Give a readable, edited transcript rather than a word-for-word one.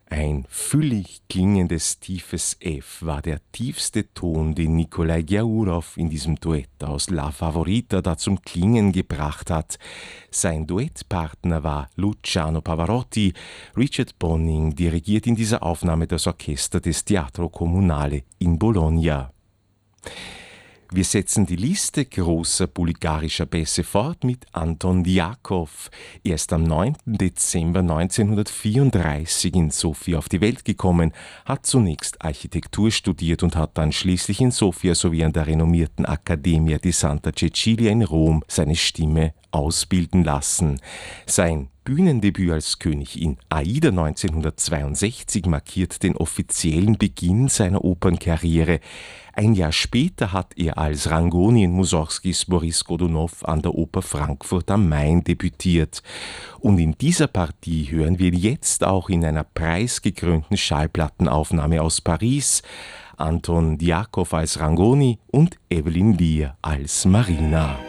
Ein füllig klingendes tiefes F war der tiefste Ton, den Nikolai Ghiaurov in diesem Duett aus La Favorita da zum Klingen gebracht hat. Sein Duettpartner war Luciano Pavarotti. Richard Bonning dirigiert in dieser Aufnahme das Orchester des Teatro Comunale in Bologna. Wir setzen die Liste großer bulgarischer Bässe fort mit Anton Djakow. Er ist am 9. Dezember 1934 in Sofia auf die Welt gekommen, hat zunächst Architektur studiert und hat dann schließlich in Sofia sowie an der renommierten Accademia di Santa Cecilia in Rom seine Stimme ausbilden lassen. Sein Bühnendebüt als König in Aida 1962 markiert den offiziellen Beginn seiner Opernkarriere. Ein Jahr später hat er als Rangoni in Mussorgskis Boris Godunow an der Oper Frankfurt am Main debütiert. Und in dieser Partie hören wir jetzt auch in einer preisgekrönten Schallplattenaufnahme aus Paris Anton Djakow als Rangoni und Evelyn Lear als Marina.